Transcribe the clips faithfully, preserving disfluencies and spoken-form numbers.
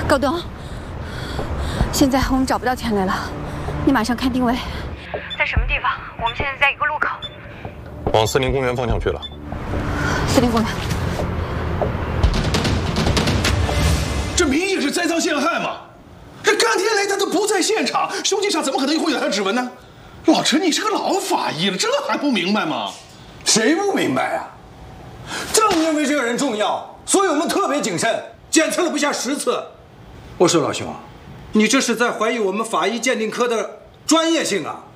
高东，现在我们找不到田雷了，你马上看定位，在什么地方？我们现在在一个路口， 往森林公园方向去了。 森林公园。 这明显是栽赃陷害嘛！这甘天雷他都不在现场，凶器上怎么可能会有他的指纹呢？老陈，你是个老法医了，这还不明白吗？ 谁不明白啊？正因为这个人重要，所以我们特别谨慎，检测了不下十次。我说老兄，你这是在怀疑我们法医鉴定科的专业性啊！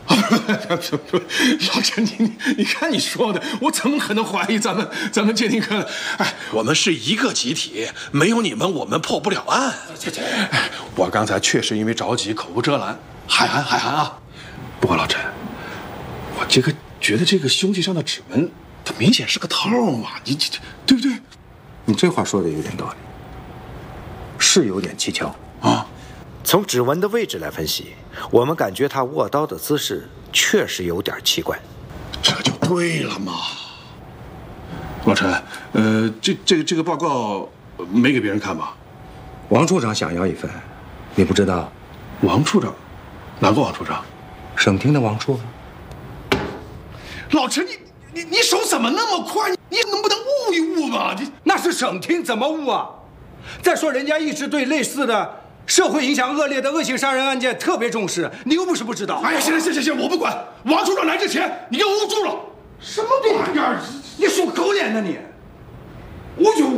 老陈，你你你看你说的，我怎么可能怀疑咱们咱们鉴定科？哎，我们是一个集体，没有你们我们破不了案。这这，哎，我刚才确实因为着急口无遮拦，海涵海涵啊！不过老陈，我这个觉得这个凶器上的指纹，它明显是个套嘛，你这对不对？ 你这话说的有点道理，是有点蹊跷啊。 从指纹的位置来分析，我们感觉他握刀的姿势确实有点奇怪。 这就对了嘛。老陈，呃，这这个这个报告没给别人看吧？ 王处长想要一份，你不知道？ 王处长，哪个王处长？ 省厅的王处。 老陈，你你你手怎么那么快？你能不能悟一悟嘛？你那是省厅，怎么悟啊？再说人家一直对类似的社会影响恶劣的恶性杀人案件特别重视，你又不是不知道。 哎呀，行了行行行，我不管。王处长来之前，你给我捂住了。 什么玩意儿？你属狗脸呢你？捂就捂